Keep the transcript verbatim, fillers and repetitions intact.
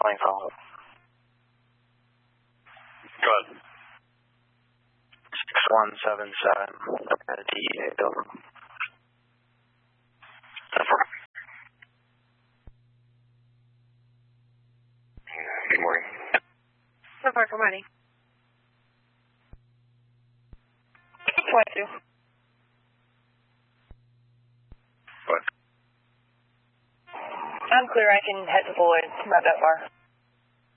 calling follow up. Go ahead. six one seven seven at a D E A building. Good morning. So far, good morning. What to? What? I'm clear. I can head to Boyd. Not that far.